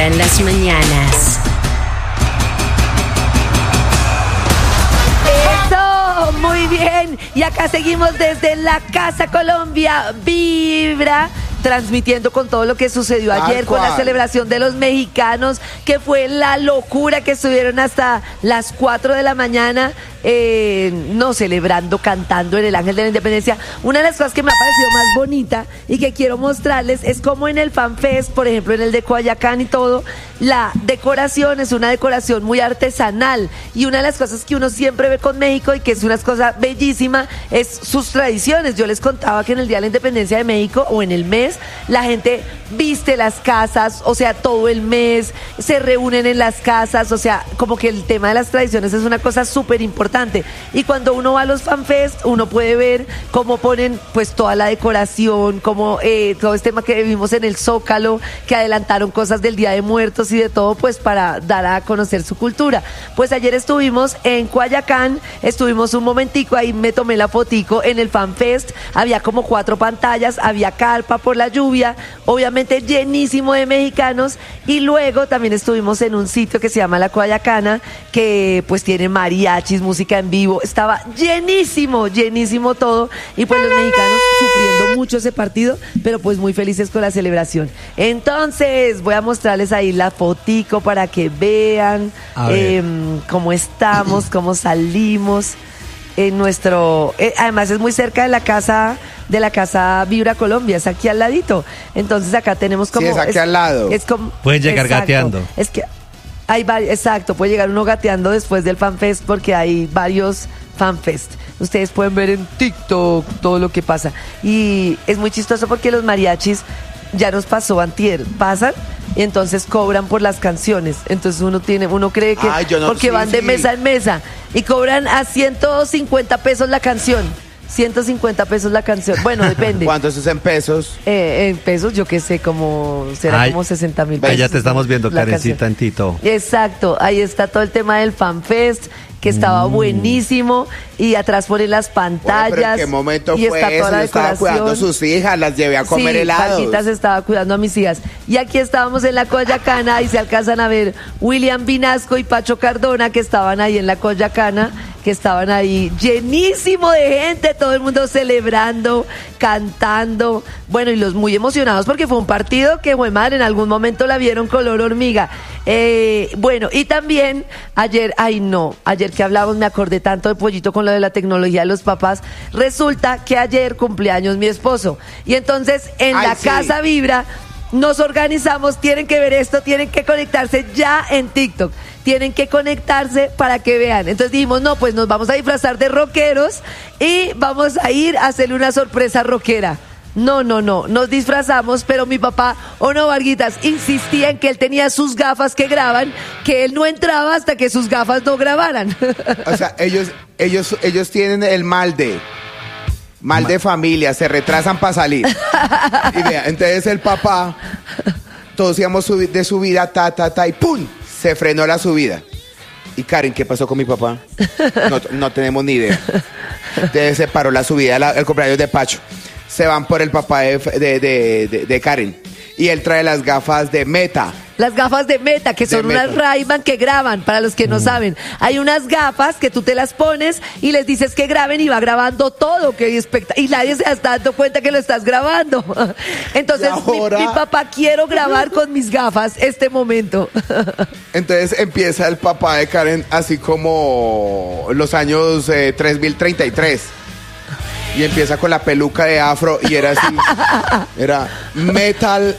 en las mañanas. ¡Eso! Muy bien. Y acá seguimos desde la Casa Colombia Vibra, transmitiendo con todo lo que sucedió ayer con la celebración de los mexicanos, que fue la locura, que estuvieron hasta las 4 de la mañana, celebrando, cantando en el Ángel de la Independencia. Una de las cosas que me ha parecido más bonita y que quiero mostrarles es como en el FanFest, por ejemplo, en el de Coayacán y todo, la decoración es una decoración muy artesanal, y una de las cosas que uno siempre ve con México y que es una cosa bellísima es sus tradiciones. Yo les contaba que en el Día de la Independencia de México, o en el mes, la gente viste las casas, o sea, todo el mes se reúnen en las casas, o sea, como que el tema de las tradiciones es una cosa súper importante. Y cuando uno va a los FanFest, uno puede ver cómo ponen pues toda la decoración, como todo este tema que vimos en el Zócalo, que adelantaron cosas del Día de Muertos y de todo, pues para dar a conocer su cultura. Pues ayer estuvimos en Coayacán, estuvimos un momentico, ahí me tomé la fotico en el FanFest, había como 4 pantallas, había carpa por la lluvia, obviamente llenísimo de mexicanos, y luego también estuvimos en un sitio que se llama La Coayacana, que pues tiene mariachis, música en vivo, estaba llenísimo, llenísimo todo, y pues los mexicanos sufriendo mucho ese partido, pero pues muy felices con la celebración. Entonces voy a mostrarles ahí la fotico para que vean cómo estamos, cómo salimos en nuestro, además es muy cerca de la casa Vibra Colombia, es aquí al ladito. Entonces acá tenemos como, sí, es aquí al lado. Es como, pueden llegar gateando. Es que hay varios, exacto, puede llegar uno gateando después del FanFest, porque hay varios FanFest. Ustedes pueden ver en TikTok todo lo que pasa. Y es muy chistoso porque los mariachis, ya nos pasó antier, pasan y entonces cobran por las canciones. Entonces uno cree que porque van de mesa en mesa y cobran a 150 pesos la canción. 150 pesos la canción. Bueno, depende. ¿Cuánto es en pesos? En pesos, yo qué sé, como 60,000 pesos. Ya te estamos viendo, Karencita, en Tito. Exacto, ahí está todo el tema del FanFest, que estaba buenísimo, y atrás ponen las pantallas. Bueno, ¿pero en qué momento y fue está eso? toda la Yo estaba decoración. cuidando a sus hijas, las llevé a comer helados. Paquita se estaba cuidando a mis hijas. Y aquí estábamos en la Coyacana, y se alcanzan a ver William Vinasco y Pacho Cardona, que estaban ahí en la Coyacana, que estaban ahí llenísimo de gente, todo el mundo celebrando, cantando, bueno, y los muy emocionados porque fue un partido que, güey madre, en algún momento la vieron color hormiga. Bueno, y también ayer que hablamos, me acordé tanto de Pollito con lo de la tecnología de los papás. Resulta que ayer cumpleaños mi esposo, y entonces en la Casa Vibra nos organizamos, tienen que ver esto, tienen que conectarse ya en TikTok, tienen que conectarse para que vean. Entonces dijimos, no, pues nos vamos a disfrazar de rockeros y vamos a ir a hacerle una sorpresa rockera. No, nos disfrazamos, pero mi papá, Varguitas, insistía en que él tenía sus gafas que graban, que él no entraba hasta que sus gafas no grabaran. O sea, ellos tienen el mal de familia, se retrasan para salir. Y vea, entonces el papá, todos íbamos de subida, y ¡pum! Se frenó la subida. Y Karen, ¿qué pasó con mi papá? No tenemos ni idea. Entonces se paró la subida, el cumpleaños de Pacho. Se van por el papá de Karen. Y él trae las gafas de Meta. Las gafas de Meta, que son unas Ray-Ban que graban, para los que no saben. Hay unas gafas que tú te las pones y les dices que graben, y va grabando todo, y nadie se está dando cuenta que lo estás grabando. Entonces, mi papá, quiero grabar con mis gafas este momento. Entonces empieza el papá de Karen así como los años 3033. Y empieza con la peluca de afro, y era así, era metal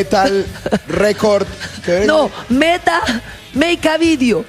record. No, Meta make a video.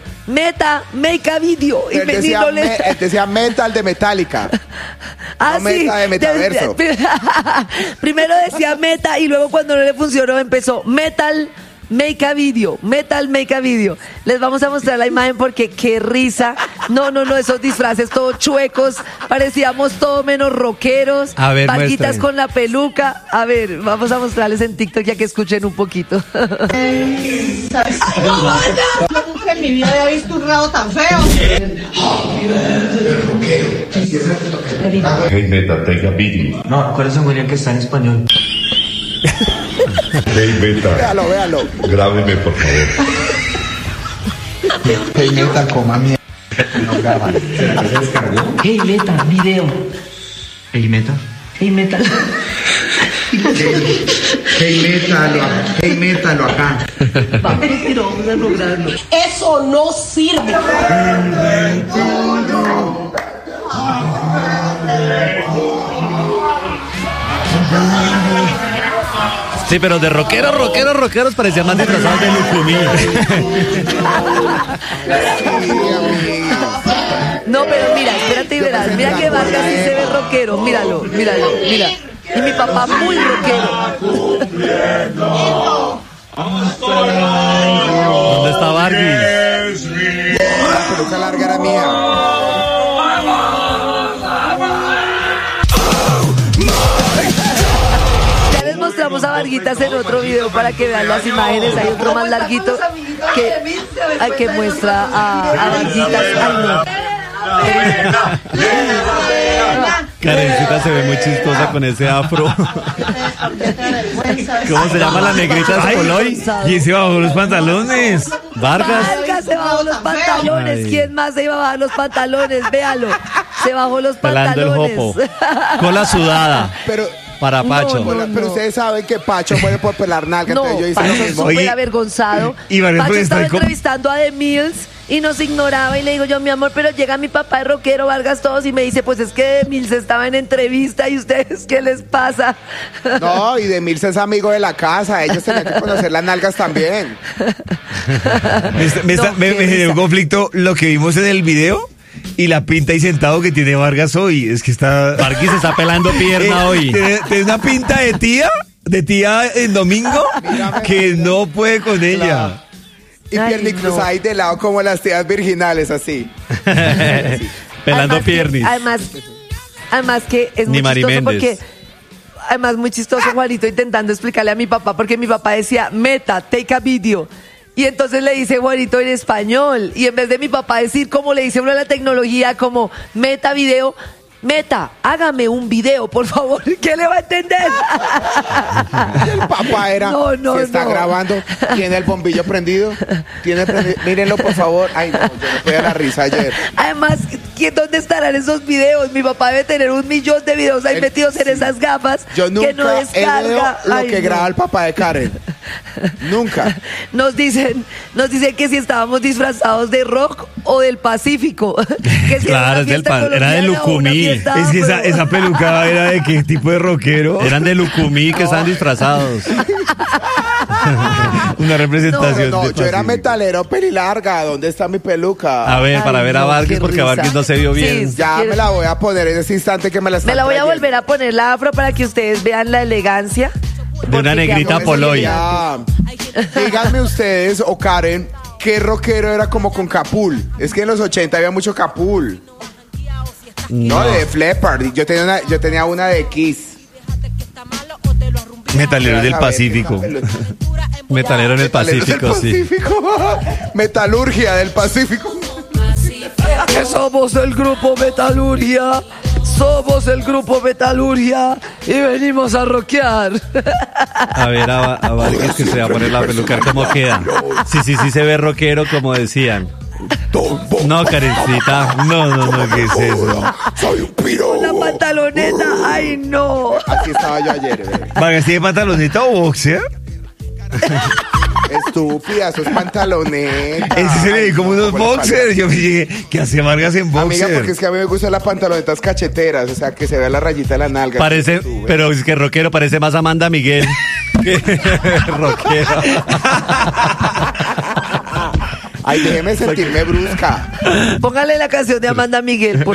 Y él decía metal de Metallica. Ah, no, sí. Meta de Metaverso. Primero decía Meta, y luego cuando no le funcionó empezó Metal make a video. Les vamos a mostrar la imagen porque qué risa. No, esos disfraces todos chuecos, parecíamos todo menos rockeros. A ver, Varguitas con la peluca. A ver, vamos a mostrarles en TikTok ya que escuchen un poquito. ¿Sabes? Yo nunca en mi vida había visto un rabo tan feo. Hey, Meta, take a video. No, ¿cuál es el William que está en español? Hey, Meta, Véalo. grábeme, por favor. Hey, Meta, coma mierda. No graban. ¿Será que se descargó? Hey, Meta, video. Hey, Meta. Hey, Meta. Hey, métalo acá. Vamos, pero vamos a lograrlo. Eso no sirve. Sí, pero de rockeros parecían más disfrazados de Lucumí. No, pero mira, espérate y verás. Mira que Vargas sí se ve rockero. Míralo. Y mi papá muy rockero. ¿Dónde está Vargas? La peluca larga era mía. Ya les mostramos a Varguitas en otro video para que vean las imágenes. Hay otro más larguito que muestra a Varguitas. Ay, no. Karencita se ve muy chistosa con ese afro. ¿Cómo se llama la negrita de Poloy? ¿Y se bajó los pantalones? Vargas. Vargas se bajó los pantalones. Ay. ¿Quién más se iba a bajar los pantalones? Véalo. Se bajó los Pelando el pantalones. jopo. Cola sudada. Pero, Para Pacho. pero ustedes saben que Pacho muere por pelar nalga, No, entonces yo hice Pacho lo es mismo. súper Oye, avergonzado. y Vargas Pacho puede estaba estar entrevistando a The Mills y nos ignoraba y le digo yo, mi amor, pero llega mi papá de rockero, Vargas todos, y me dice, pues es que The Mills estaba en entrevista y ustedes, ¿qué les pasa? No, y de Mills es amigo de la casa, ellos tenían que conocer las nalgas también. Me No, qué generó un risa. conflicto lo que vimos en el video y la pinta y sentado que tiene Vargas hoy. Es que está... Vargas se está pelando pierna hoy. Tiene una pinta de tía en domingo, que no puede con ella. Y Ay, pierna no. cruzada ahí de lado como las tías virginales, así. Pelando Además que- piernis. Además que es Ni muy Mari chistoso Méndez. porque... Además, muy chistoso Juanito intentando explicarle a mi papá, porque mi papá decía, Meta, take a video. Y entonces le dice Juanito en español. Y en vez de mi papá decir, como le dice uno a la tecnología, como Meta video, Meta, hágame un video, por favor. ¿Qué le va a entender? El papá era, No, si está no. grabando, tiene el bombillo prendido, mírenlo por favor. Ay, no, yo no podía la risa ayer. Además, ¿dónde estarán esos videos? Mi papá debe tener 1 millón de videos ahí metidos en esas gafas Yo nunca que no he descarga. lo Ay, que no. graba el papá de Karen. Nunca. Nos dicen que si estábamos disfrazados de rock o del Pacífico. Que si Claro, una es del fiesta era de colombiana o una Lucumí. fiesta Es que afro. esa peluca era de qué tipo de rockero. Eran de Lucumí que estaban disfrazados. Una representación. No, de yo era Pacífico. metalero pelilarga. ¿Dónde está mi peluca? A ver, para Ay, ver a no, Vargas qué porque risa. Vargas no se vio bien. Sí. Ya me la voy a poner en ese instante que me la están Me la voy a trayendo. volver a poner la afro para que ustedes vean la elegancia. De una Porque negrita quedamos Poloy. elegantes. Ya. Díganme ustedes, o Karen, ¿qué rockero era como con capul? Es que en los 80 había mucho capul. No, de Fleppard. Yo tenía una de Kiss. Metaleros del Pacífico. Metalero en el Pacífico, sí. Metalurgia del Pacífico. Que somos el grupo Metalurgia. Somos el grupo Metalurgia y venimos a rockear. A ver a Vargas que se va a poner la peluca, ¿cómo queda? Sí, se ve rockero como decían. No, Karencita. No, ¿qué es eso? Soy un piro. La pantaloneta, ay no. Así estaba yo ayer. ¿Vargas tiene pantaloneta o boxer? Estúpida, esos pantalonetas. Ese se le ve como unos Bueno, boxers. Yo me llegué, ¿qué hace Vargas en Amiga, boxer? porque es que a mí me gustan las pantalonetas cacheteras, o sea, que se vea la rayita de la nalga. Parece, pero es que rockero parece más Amanda Miguel que rockero. Ay, déjeme sentirme brusca. Póngale la canción de Amanda Miguel, por